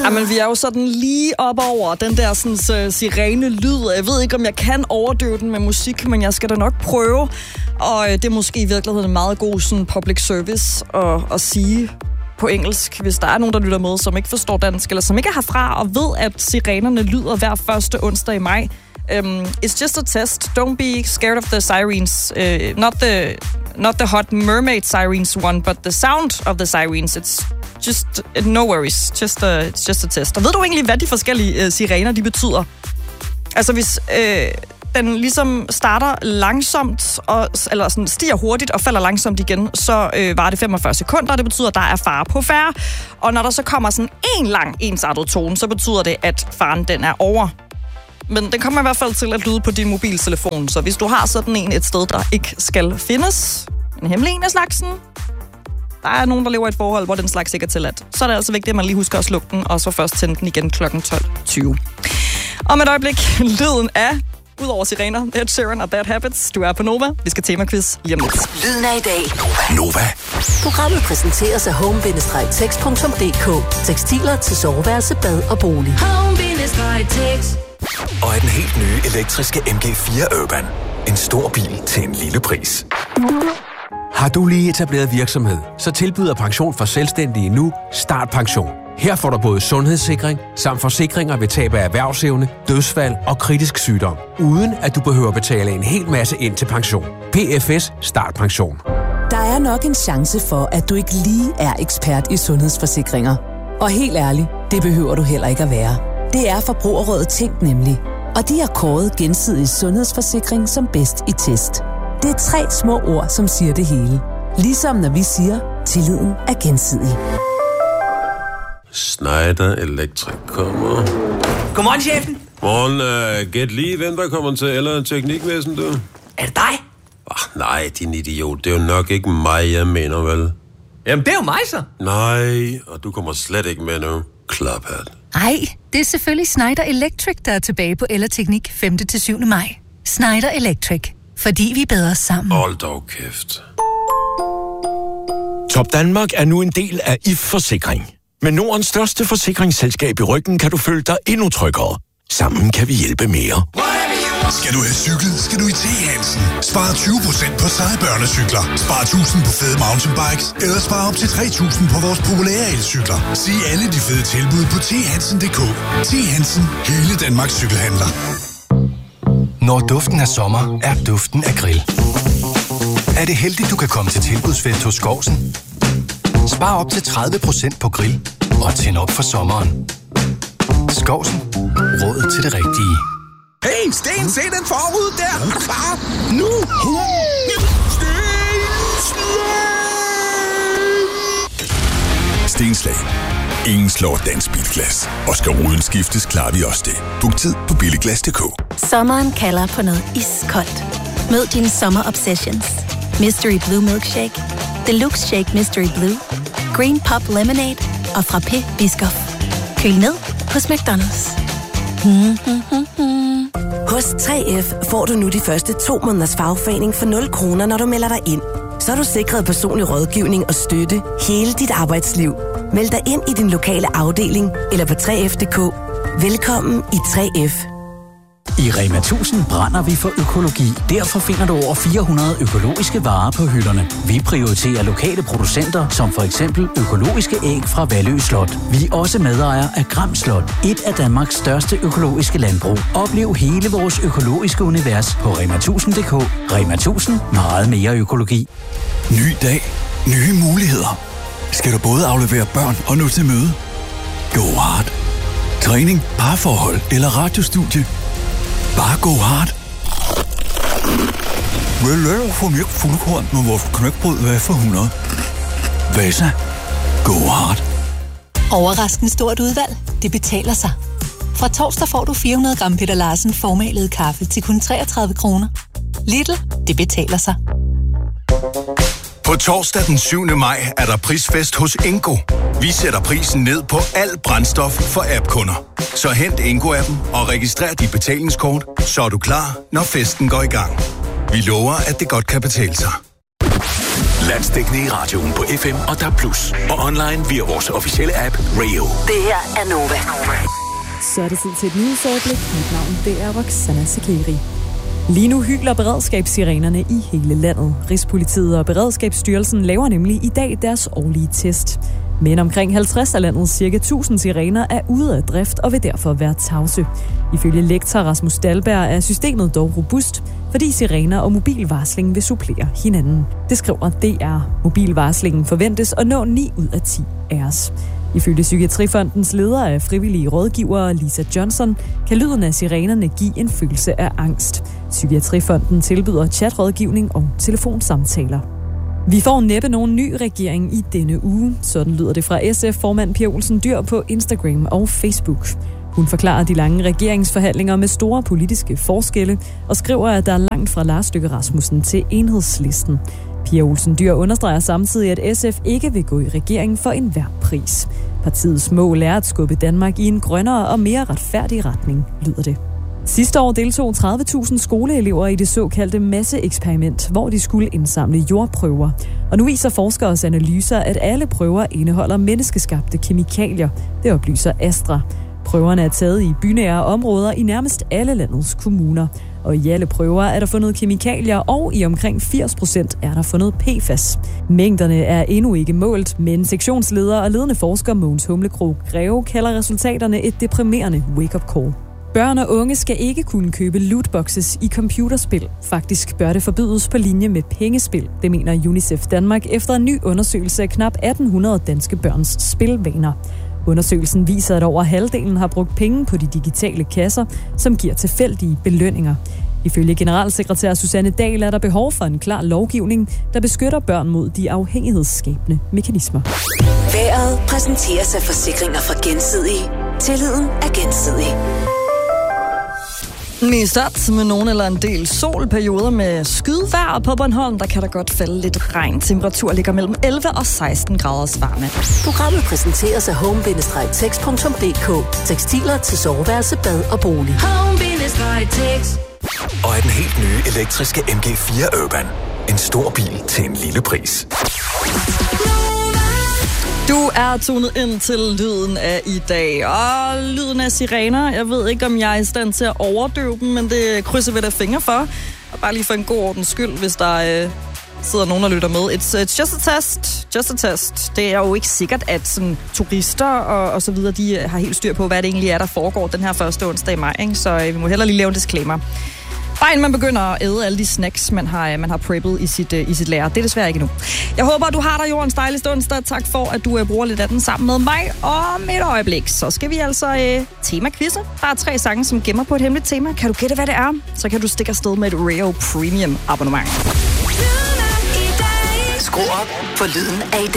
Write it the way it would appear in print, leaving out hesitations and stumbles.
Jamen, vi er jo sådan lige op over den der sådan, sirene-lyd. Jeg ved ikke, om jeg kan overdøve den med musik, men jeg skal da nok prøve. Og det er måske i virkeligheden en meget god sådan, public service at sige på engelsk, hvis der er nogen, der lytter med, som ikke forstår dansk, eller som ikke er herfra og ved, at sirenerne lyder hver første onsdag i maj. It's just a test. Don't be scared of the sirens. Not the hot mermaid sirens one, but the sound of the sirens. It's just no worries. It's just a test. Og ved du egentlig, hvad de forskellige sirener de betyder? Altså hvis den ligesom starter langsomt eller sådan stiger hurtigt og falder langsomt igen, så varer det 45 sekunder. Det betyder, at der er fare på færde. Og når der så kommer sådan en lang ensartet tone, så betyder det, at faren den er over. Men den kommer i hvert fald til at lyde på din mobiltelefon, så hvis du har sådan en et sted, der ikke skal findes, en hemmelig en af slagsen, der er nogen, der lever i et forhold, hvor den slags ikke er tilladt, så er det altså vigtigt, at man lige husker at slukke den, og så først tænde den igen kl. 12:20. Om et øjeblik, lyden af, udover sirener, Ed Sheeran og Bad Habits. Du er på Nova. Vi skal temaquiz lige om lidt. Lyden af i dag. Nova. Programmet præsenteres af home-text.dk. Tekstiler til soveværelse, bad og bolig. Home-text. Og er den helt nye elektriske MG4 Urban. En stor bil til en lille pris. Har du lige etableret virksomhed, så tilbyder Pension for Selvstændige nu Startpension. Her får du både sundhedssikring samt forsikringer ved tab af erhvervsevne, dødsfald og kritisk sygdom, uden at du behøver betale en hel masse ind til pension. PFS Startpension. Der er nok en chance for, at du ikke lige er ekspert i sundhedsforsikringer. Og helt ærligt, det behøver du heller ikke at være. Det er Forbrugerrådet Tænk nemlig. Og de har kåret gensidig sundhedsforsikring som bedst i test. Det er 3 små ord, som siger det hele. Ligesom når vi siger, tilliden er gensidig. Schneider Electric kommer. Godmorgen, chefen. Morgen, gæt lige, hvem der kommer til eller teknikvæsen, du? Er det dig? Nej, din idiot. Det er jo nok ikke mig, jeg mener, vel? Jamen, det er jo mig, så. Nej, og du kommer slet ikke med nu. Klaphat. Ej, det er selvfølgelig Schneider Electric, der er tilbage på Ellerteknik 5. til 7. maj. Schneider Electric. Fordi vi er bedre sammen. Hold dog kæft. Top Danmark er nu en del af IF Forsikring. Med Nordens største forsikringsselskab i ryggen kan du føle dig endnu tryggere. Sammen kan vi hjælpe mere. Skal du have cykel, skal du i T. Hansen. Spar 20% på seje børnecykler. Spar 1000 på fede mountainbikes. Eller spar op til 3000 på vores populære elcykler. Se alle de fede tilbud på thansen.dk. T. Hansen. Hele Danmarks cykelhandler. Når duften af sommer, er duften af grill. Er det heldigt, du kan komme til tilbudsfest hos Skovsen? Spar op til 30% på grill. Og tænd op for sommeren. Skovsen. Råd til det rigtige. Hey, Sten, se den forud der! Er du klar? Nu! Stenslag. Ingen slår dansk bilglas. Og skal ruden skiftes, klarer vi også det. Book tid på billiglas.dk. Sommeren kalder på noget iskoldt. Mød dine sommer obsessions. Mystery Blue Milkshake, Deluxe Shake Mystery Blue, Green Pop Lemonade og Frappé Biscoff. Køl ned hos McDonald's. Hos 3F får du nu de første 2 måneders fagforening for 0 kroner, når du melder dig ind. Så er du sikret personlig rådgivning og støtte hele dit arbejdsliv. Meld dig ind i din lokale afdeling eller på 3F.dk. Velkommen i 3F. I Rema 1000 brænder vi for økologi. Derfor finder du over 400 økologiske varer på hylderne. Vi prioriterer lokale producenter, som for eksempel økologiske æg fra Vallø Slot. Vi er også medejere af Gram Slot, et af Danmarks største økologiske landbrug. Oplev hele vores økologiske univers på Rema1000.dk. Rema 1000, meget mere økologi. Ny dag. Nye muligheder. Skal du både aflevere børn og nå til møde? Go hard. Træning, parforhold eller radiostudie. Bare go hard. Vil du få mere fuldkorn med vores knækbrød for 100? Vasa. Go hard. Overraskende stort udvalg. Det betaler sig. Fra torsdag får du 400 gram Peter Larsen formalet kaffe til kun 33 kroner. Lidl. Det betaler sig. På torsdag den 7. maj er der prisfest hos Ingo. Vi sætter prisen ned på alt brændstof for app-kunder. Så hent Ingo-appen og registrer dit betalingskort, så er du klar, når festen går i gang. Vi lover, at det godt kan betale sig. Landsdækkende i radioen på FM og DAB+. Og online via vores officielle app Radio. Det her er Nova. Så er det tid til et nyhedsoverblik. Mit navn, det er Roxana Sekeri. Lige nu hyler beredskabssirenerne i hele landet. Rigspolitiet og Beredskabsstyrelsen laver nemlig i dag deres årlige test. Men omkring 50 af landets ca. 1000 sirener er ude af drift og vil derfor være tavse. Ifølge lektor Rasmus Dahlberg er systemet dog robust, fordi sirener og mobilvarsling vil supplere hinanden. Det skriver DR. Mobilvarslingen forventes at nå 9 ud af 10 af os. Ifølge Psykiatrifondens leder af frivillige rådgivere, Lisa Johnson, kan lyden af sirenerne give en følelse af angst. Psykiatrifonden tilbyder chatrådgivning og telefonsamtaler. Vi får næppe nogen ny regering i denne uge. Sådan lyder det fra SF-formand Pia Olsen Dyhr på Instagram og Facebook. Hun forklarer de lange regeringsforhandlinger med store politiske forskelle og skriver, at der er langt fra Lars Løkke Rasmussen til Enhedslisten. Pia Olsen Dyhr understreger samtidig, at SF ikke vil gå i regering for enhver pris. Partiets mål er at skubbe Danmark i en grønnere og mere retfærdig retning, lyder det. Sidste år deltog 30.000 skoleelever i det såkaldte masseeksperiment, hvor de skulle indsamle jordprøver. Og nu viser forskeres analyser, at alle prøver indeholder menneskeskabte kemikalier. Det oplyser Astra. Prøverne er taget i bynære områder i nærmest alle landets kommuner. Og i alle prøver er der fundet kemikalier, og i omkring 80% er der fundet PFAS. Mængderne er endnu ikke målt, men sektionsleder og ledende forsker Mogens Humlekrog Greve kalder resultaterne et deprimerende wake-up call. Børn og unge skal ikke kunne købe lootboxes i computerspil. Faktisk bør det forbydes på linje med pengespil, det mener UNICEF Danmark efter en ny undersøgelse af knap 1800 danske børns spilvaner. Undersøgelsen viser, at over halvdelen har brugt penge på de digitale kasser, som giver tilfældige belønninger. Ifølge generalsekretær Susanne Dahl er der behov for en klar lovgivning, der beskytter børn mod de afhængighedsskabende mekanismer. Været præsenteres af forsikringer fra Gensidige. Tilliden er gensidig. Mest med nogen eller en del solperioder med skydvejr på Bornholm. Der kan der godt falde lidt regn. Temperatur ligger mellem 11 og 16 graders varme. Programmet præsenteres af home-tex.dk. Tekstiler til soveværelse, bad og bolig. Home-tex. Og er den helt nye elektriske MG4 Urban. En stor bil til en lille pris. Du er tunet ind til lyden af i dag, og lyden af sirener. Jeg ved ikke, om jeg er i stand til at overdøve dem, men det krydser vi da fingre for. Og bare lige for en god ordens skyld, hvis der sidder nogen, der lytter med. It's just a test. Just a test. Det er jo ikke sikkert, at sådan, turister og så videre, de har helt styr på, hvad det egentlig er, der foregår den her første onsdag i maj. Ikke? Så vi må hellere lige lave en disclaimer. Bare inden man begynder at æde alle de snacks, man har preppet i sit lager. Det er desværre ikke nu. Jeg håber, du har dig jordens dejligste onsdag. Tak for, at du bruger lidt af den sammen med mig. Og med et øjeblik, så skal vi altså tema-quizze. Der er 3 sange, som gemmer på et hemmeligt tema. Kan du gætte, hvad det er? Så kan du stikke afsted med et Rayo Premium abonnement. Skru op for lyden af i dag.